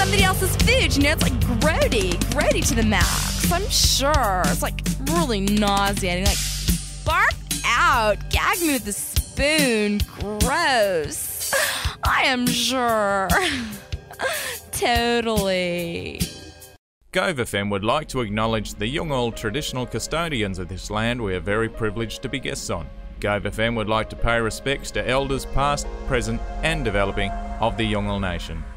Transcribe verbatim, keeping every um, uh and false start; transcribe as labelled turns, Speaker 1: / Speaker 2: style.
Speaker 1: somebody else's food, you know, it's like grody, grody to the max, I'm sure. It's like really nauseating, like, bark out, gag me with a spoon, gross. I am sure. Totally.
Speaker 2: Gove F M would like to acknowledge the Yolngu traditional custodians of this land we are very privileged to be guests on. Gove F M would like to pay respects to elders past, present and developing of the Yolngu Nation.